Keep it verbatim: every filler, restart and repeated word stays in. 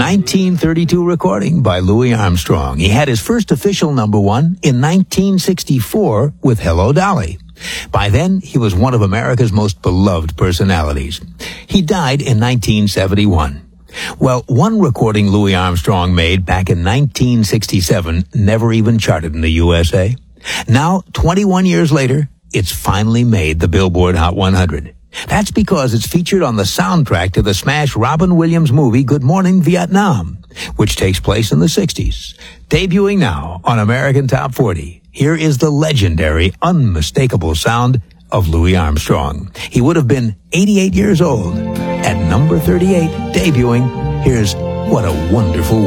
nineteen thirty-two recording by Louis Armstrong. He had his first official number one in nineteen sixty-four with Hello, Dolly. By then, he was one of America's most beloved personalities. He died in nineteen seventy-one. Well, one recording Louis Armstrong made back in nineteen sixty-seven never even charted in the U S A. Now, twenty-one years later, it's finally made the Billboard Hot one hundred. That's because it's featured on the soundtrack to the smash Robin Williams movie Good Morning Vietnam, which takes place in the sixties. Debuting now on American Top forty, here is the legendary, unmistakable sound of Louis Armstrong. He would have been eighty-eight years old. At number thirty-eight, debuting, here's What a Wonderful World.